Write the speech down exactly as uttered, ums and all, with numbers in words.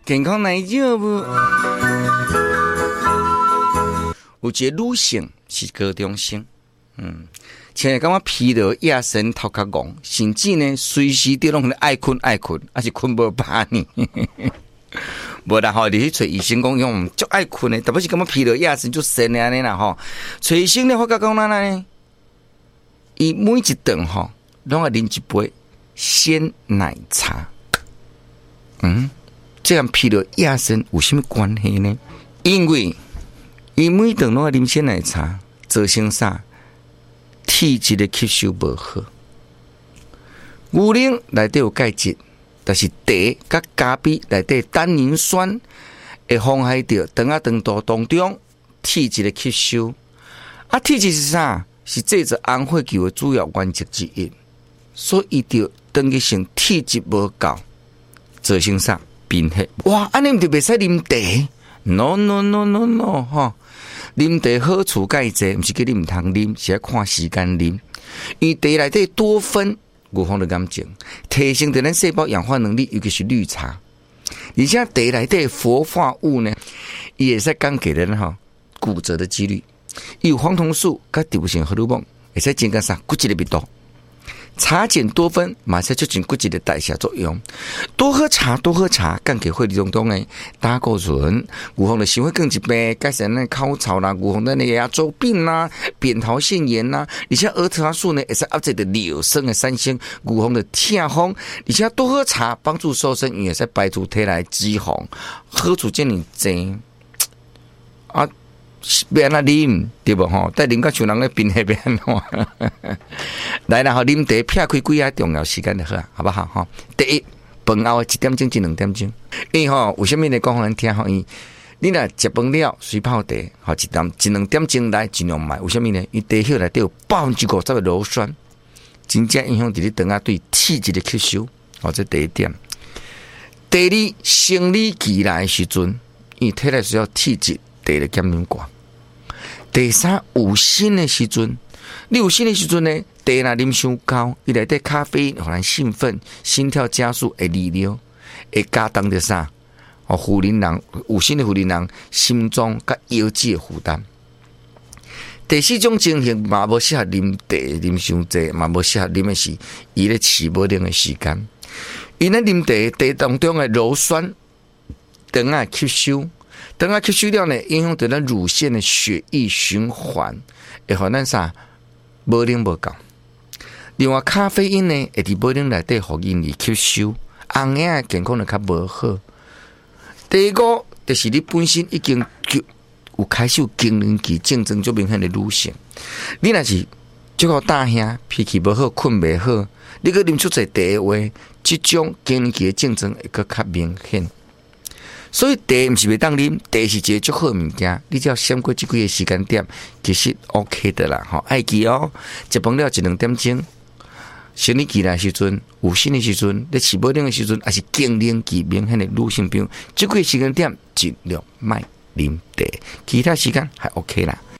健康奶酒无？有一个女性是高中生，嗯，现在感觉疲劳、夜神、头壳戆，甚至呢随时都拢爱困爱困，还是困无饱呢。无啦吼，你去找医生讲用足爱困的，特别是感觉疲劳、夜神就神安尼啦吼。找医生咧发觉讲哪呢？伊每一顿吼，拢要啉一杯鲜奶茶。嗯，这样疲劳、夜神有什么关系呢？因为伊每顿拢要啉鲜奶茶，造成啥？体质的吸收无好。牛奶内底有钙质，但是茶甲咖啡内底单宁酸会妨害到肠仔肠道当中体质的吸收。啊，体质是啥？是制造红血球的主要原则之一。所以就长期性体质无够，造成啥？贫血。哇，安尼毋就袂使啉茶 ？No no no no no 吼！啉茶好处介济，毋是叫你毋通啉，是要看时间啉。因为茶内底多酚预防着癌症，提升着咱细胞氧化能力，尤其是绿茶。而且茶内底氟化物呢，伊会使降低咱吼骨折的几率。伊有黄酮素甲植物性荷尔蒙，会使增加啥骨质的密度。茶碱多酚马上促进骨质的代谢作用，多喝茶，多喝茶，降低血液中中的胆固醇，预防的心血管疾病，改善咱口臭啦，预防咱的牙周病啦、扁桃腺炎啦，而且儿茶素呢，也是压制的尿酸的产生，预防的痛风，而且多喝茶帮助瘦身，也是排除体内脂肪，好处这么多啊！要安怎啉对不吼？但啉到像人咧贫血要安怎？来啦吼，啉茶撇开几啊重要时间就好，好不好吼？第一，饭后一点钟至两点钟，因为吼为什么咧讲互咱听吼？因你若食饭了水泡茶，吼一点一两点钟来尽量买。为什么呢？因茶叶内底有百分之五十的乳酸，真正影响伫你肠仔对气质的吸收。哦，这第一点。第二，生理期来的时阵，因为体内需要气质。茶的减敏高。第三，有锌的时阵，你有锌的时阵呢，茶若啉伤高，伊内底咖啡因互咱兴奋、心跳加速的利尿，会加重着啥？哦，妇人人有锌的妇人人心脏甲腰子的负担。第四种情形嘛，无适合啉茶，啉伤济，嘛无适合啉的是伊咧起无灵的时间。因咧啉茶，茶当中的乳酸，肠仔吸收。肠仔吸收了呢，影响到咱乳腺的血液循环，会互咱啥无灵无够。另外，咖啡因呢，会伫无灵内底互因而吸收，红眼健康就较无好。第五，就是你本身已经有开始有更年期症状足明显的女性，你若是足够大兄，脾气无好，困袂好，你搁啉出侪茶的话，即种更年期的症状会搁较明显。所以茶毋是袂当啉，茶是一个足好的物件，你只要闪过即几个时间点，其实 OK 的啦。吼，爱记哦，食饭了一两点钟，生理期来时阵，有锌的时阵，你起无灵的时阵，还是更年期明显的女性病，即几个时间点尽量卖啉茶，其他时间还 OK 啦。